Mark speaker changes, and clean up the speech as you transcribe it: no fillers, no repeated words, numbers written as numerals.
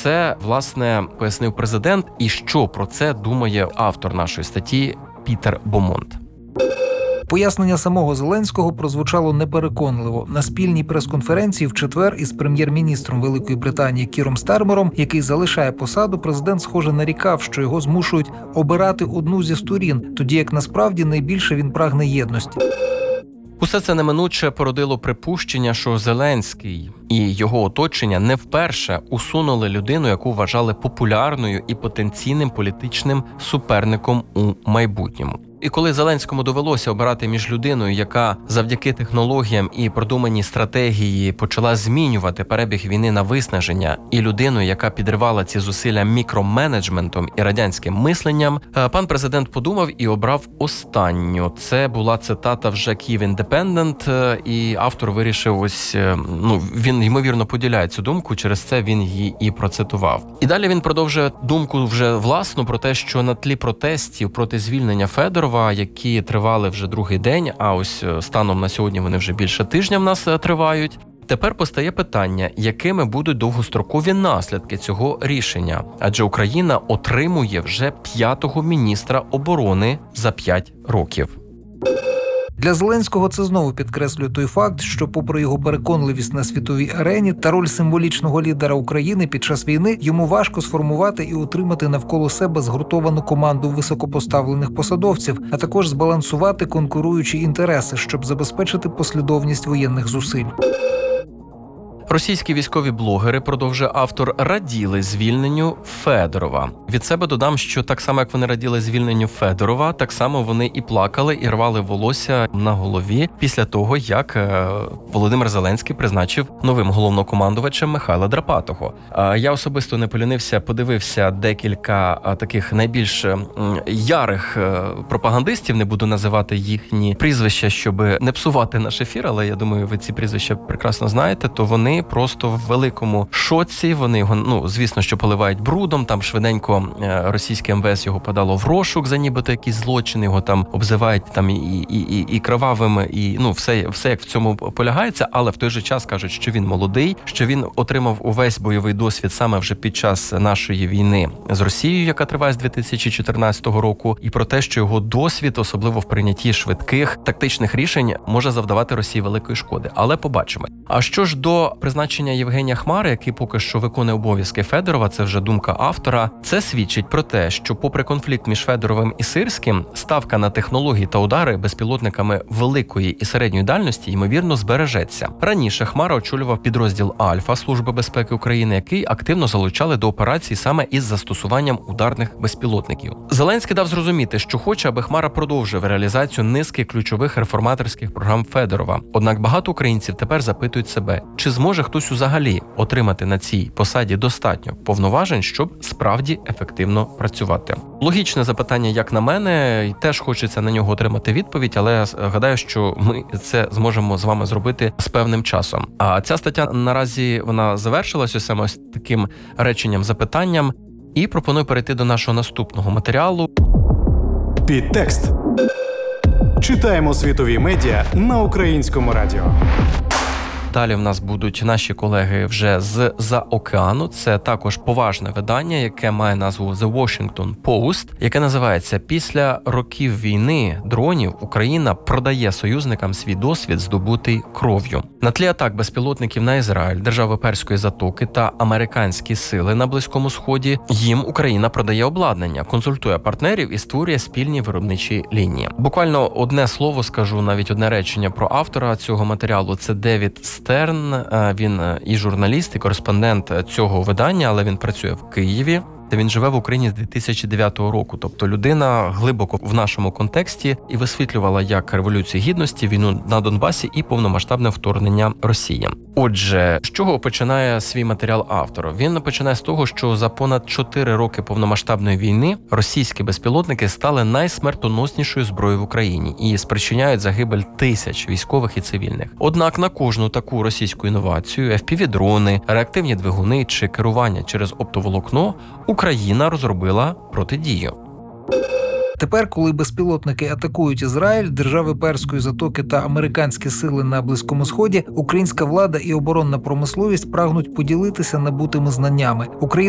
Speaker 1: це, власне, пояснив президент, і що про це думає автор нашої статті Пітер Бомонт.
Speaker 2: Пояснення самого Зеленського прозвучало непереконливо. На спільній прес-конференції в четвер із прем'єр-міністром Великої Британії Кіром Стармером, який залишає посаду, президент, схоже, нарікав, що його змушують обирати одну зі сторін, тоді як насправді найбільше він прагне єдності.
Speaker 1: Усе це неминуче породило припущення, що Зеленський і його оточення не вперше усунули людину, яку вважали популярною і потенційним політичним суперником у майбутньому. І коли Зеленському довелося обирати між людиною, яка завдяки технологіям і продуманій стратегії почала змінювати перебіг війни на виснаження, і людиною, яка підривала ці зусилля мікроменеджментом і радянським мисленням, пан президент подумав і обрав останню. Це була цитата вже Kyiv Independent, і автор вирішив він ймовірно поділяє цю думку, через це він її і процитував. І далі він продовжує думку вже власну про те, що на тлі протестів проти звільнення Федорова, які тривали вже другий день, а ось станом на сьогодні вони вже більше тижня в нас тривають, тепер постає питання, якими будуть довгострокові наслідки цього рішення. Адже Україна отримує вже 5-го міністра оборони за 5 років.
Speaker 2: Для Зеленського це знову підкреслює той факт, що попри його переконливість на світовій арені та роль символічного лідера України під час війни, йому важко сформувати і утримати навколо себе згуртовану команду високопоставлених посадовців, а також збалансувати конкуруючі інтереси, щоб забезпечити послідовність воєнних зусиль.
Speaker 1: Російські військові блогери, продовжує автор, раділи звільненню Федорова. Від себе додам, що так само, як вони раділи звільненню Федорова, так само вони і плакали, і рвали волосся на голові після того, як Володимир Зеленський призначив новим головнокомандувачем Михайла Драпатого. Я особисто не полінився, подивився декілька таких найбільш ярих пропагандистів, не буду називати їхні прізвища, щоб не псувати наш ефір, але я думаю, ви ці прізвища прекрасно знаєте, то вони просто в великому шоці, вони його, звісно, що поливають брудом, там швиденько російське МВС його подало в розшук за нібито якісь злочини, його там обзивають там і кровавим, і все як в цьому полягається, але в той же час кажуть, що він молодий, що він отримав увесь бойовий досвід саме вже під час нашої війни з Росією, яка триває з 2014 року, і про те, що його досвід, особливо в прийнятті швидких тактичних рішень, може завдавати Росії великої шкоди. Але побачимо. А що ж до призначення Євгенія Хмари, який поки що виконує обов'язки Федорова, це вже думка автора, це свідчить про те, що попри конфлікт між Федоровим і Сирським, ставка на технології та удари безпілотниками великої і середньої дальності, ймовірно, збережеться. Раніше Хмара очолював підрозділ Альфа Служби безпеки України, який активно залучали до операцій саме із застосуванням ударних безпілотників. Зеленський дав зрозуміти, що хоче, аби Хмара продовжив реалізацію низки ключових реформаторських програм Федорова. Однак багато українців тепер запитують себе, чи зможе хтось взагалі отримати на цій посаді достатньо повноважень, щоб справді ефективно працювати? Логічне запитання, як на мене, і теж хочеться на нього отримати відповідь, але я гадаю, що ми це зможемо з вами зробити з певним часом. А ця стаття наразі вона завершилась саме ось таким реченням-запитанням, і пропоную перейти до нашого наступного матеріалу.
Speaker 3: Підтекст. Читаємо світові медіа на Українському радіо.
Speaker 1: Далі в нас будуть наші колеги вже з-за океану. Це також поважне видання, яке має назву The Washington Post, яке називається «Після років війни дронів Україна продає союзникам свій досвід, здобутий кров'ю». На тлі атак безпілотників на Ізраїль, держави Перської затоки та американські сили на Близькому Сході, їм Україна продає обладнання, консультує партнерів і створює спільні виробничі лінії. Буквально одне слово скажу, навіть одне речення про автора цього матеріалу. Це Девід Стерн, він і журналіст, і кореспондент цього видання, але він працює в Києві. Він живе в Україні з 2009 року, тобто людина глибоко в нашому контексті і висвітлювала як Революцію Гідності, війну на Донбасі і повномасштабне вторгнення Росії. Отже, з чого починає свій матеріал автор? Він починає з того, що за понад 4 роки повномасштабної війни російські безпілотники стали найсмертоноснішою зброєю в Україні і спричиняють загибель тисяч військових і цивільних. Однак на кожну таку російську інновацію, FPV-дрони, реактивні двигуни чи керування через оптоволокно Україна розробила протидію.
Speaker 2: Тепер, коли безпілотники атакують Ізраїль, держави Перської затоки та американські сили на Близькому Сході, українська влада і оборонна промисловість прагнуть поділитися набутими знаннями. Україна